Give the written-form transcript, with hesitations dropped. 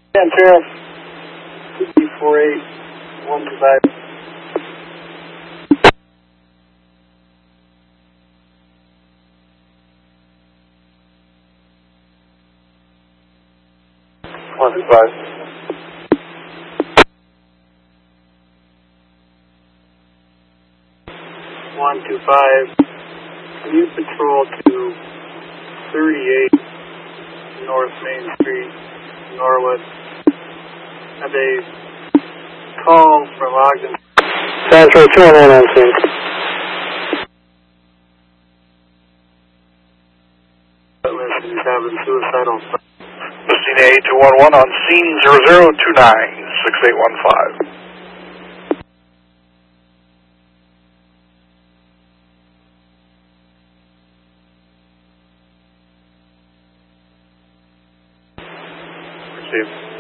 10 Sheriff, 248-125. One two five. 125. Can you patrol to 38 North Main Street, Norwood? Have a call from Ogden. Central 211 on scene. He's having suicidal thoughts. Messina 8211 on scene 0029-6815. Received.